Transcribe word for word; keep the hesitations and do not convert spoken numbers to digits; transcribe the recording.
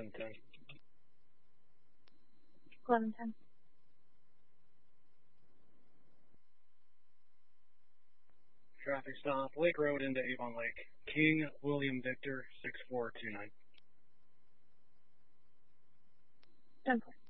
eleven ten. eleven ten. Traffic stop, Lake Road into Avon Lake. King William Victor, six four two nine. ten four.